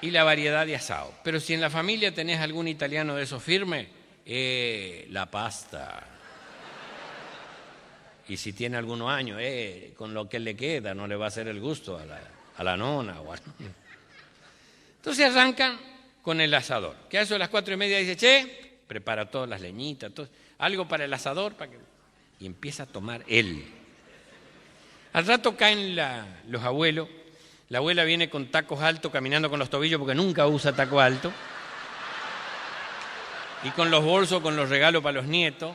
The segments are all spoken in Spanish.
y la variedad de asado. Pero si en la familia tenés algún italiano de esos firmes, la pasta. Y si tiene algunos años, con lo que le queda, no le va a hacer el gusto a la nona. Entonces arrancan con el asador, que a eso de las 4:30 dice, che, prepara todas las leñitas, algo para el asador, y empieza a tomar él. Al rato caen los abuelos, la abuela viene con tacos altos, caminando con los tobillos porque nunca usa taco alto, y con los bolsos, con los regalos para los nietos,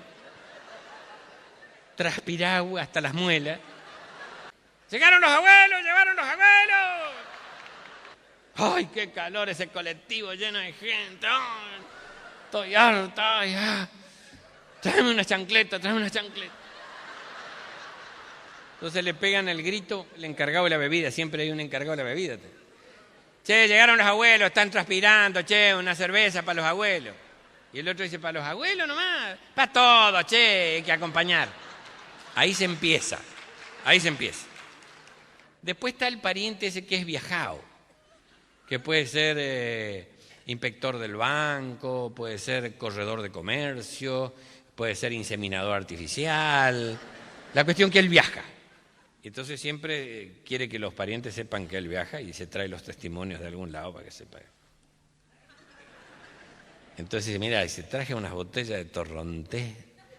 transpirado hasta las muelas. ¡Llegaron los abuelos! ¡Llegaron los abuelos! ¡Ay, qué calor ese colectivo lleno de gente! ¡Ay, estoy harta! ¡Ay, tráeme una chancleta, tráeme una chancleta! Entonces le pegan el grito el encargado de la bebida. Siempre hay un encargado de la bebida. Che, llegaron los abuelos, están transpirando, che, una cerveza para los abuelos. Y el otro dice, ¿para los abuelos nomás? Para todos, che, hay que acompañar. Ahí se empieza, ahí se empieza. Después está el pariente ese que es viajado, que puede ser inspector del banco, puede ser corredor de comercio, puede ser inseminador artificial. La cuestión es que él viaja. Entonces siempre quiere que los parientes sepan que él viaja y se trae los testimonios de algún lado para que sepan. Entonces dice, mira, se traje unas botellas de Torrontés,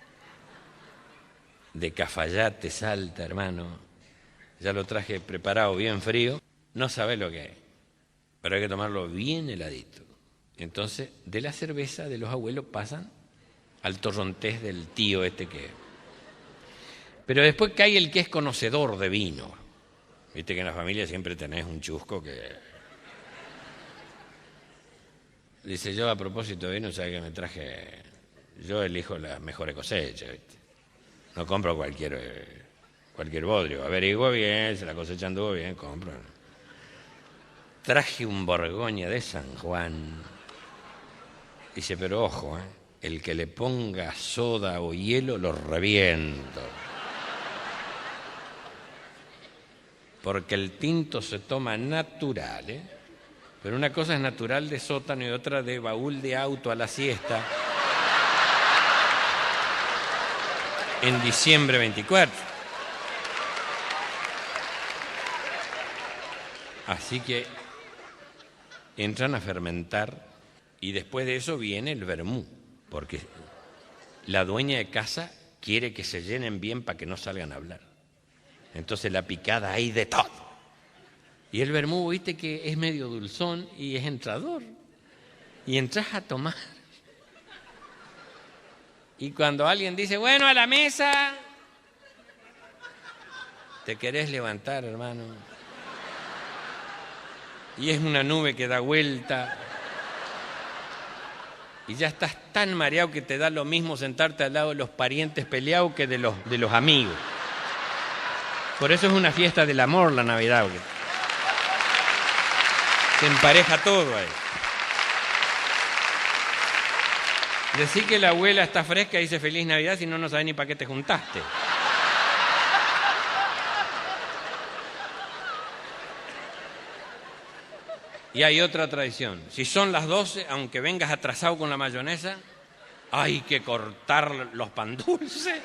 de Cafayate, Salta, hermano. Ya lo traje preparado bien frío. No sabés lo que es, pero hay que tomarlo bien heladito. Entonces, de la cerveza de los abuelos pasan al Torrontés del tío este que... Pero después cae el que es conocedor de vino. Viste que en la familia siempre tenés un chusco que... Dice, yo a propósito de vino, ¿sabes que me traje? Yo elijo las mejores cosechas, ¿viste? No compro cualquier bodrio. Averiguo bien, si la cosecha anduvo bien, compro. Traje un Borgoña de San Juan. Dice, pero ojo, el que le ponga soda o hielo lo reviento. Porque el tinto se toma natural, pero una cosa es natural de sótano y otra de baúl de auto a la siesta. En diciembre 24. Así que entran a fermentar y después de eso viene el vermú, porque la dueña de casa quiere que se llenen bien para que no salgan a hablar. Entonces la picada hay de todo. Y el vermú, viste que es medio dulzón y es entrador. Y entras a tomar. Y cuando alguien dice, bueno, a la mesa, te querés levantar, hermano. Y es una nube que da vuelta. Y ya estás tan mareado que te da lo mismo sentarte al lado de los parientes peleados que de los amigos. Por eso es una fiesta del amor la Navidad. Se empareja todo ahí. Decir que la abuela está fresca y dice feliz Navidad, si no, no sabes ni para qué te juntaste. Y hay otra tradición. Si son las 12, aunque vengas atrasado con la mayonesa, hay que cortar los pan dulces.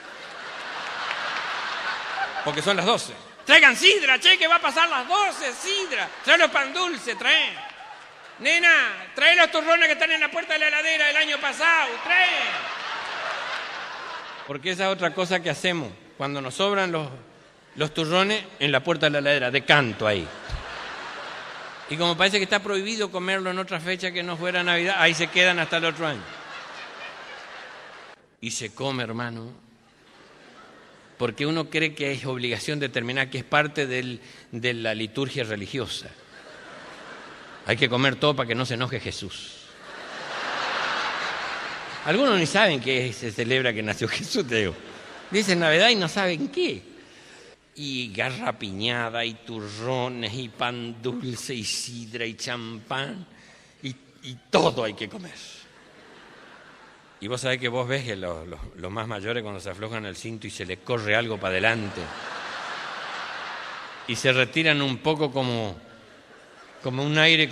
Porque son las 12. Traigan sidra, che, que va a pasar las 12, sidra. Trae los pan dulces, trae. Nena, trae los turrones que están en la puerta de la heladera del año pasado, trae. Porque esa es otra cosa que hacemos. Cuando nos sobran los turrones en la puerta de la heladera, de canto ahí. Y como parece que está prohibido comerlo en otra fecha que no fuera Navidad, ahí se quedan hasta el otro año. Y se come, hermano, porque uno cree que es obligación determinada, que es parte de la liturgia religiosa. Hay que comer todo para que no se enoje Jesús. Algunos ni saben que se celebra que nació Jesús, te digo. Dicen Navidad y no saben qué. Y garrapiñada, y turrones, y pan dulce, y sidra, y champán, y todo hay que comer. Y vos sabés que vos ves que los más mayores cuando se aflojan el cinto y se les corre algo para adelante, y se retiran un poco como un aire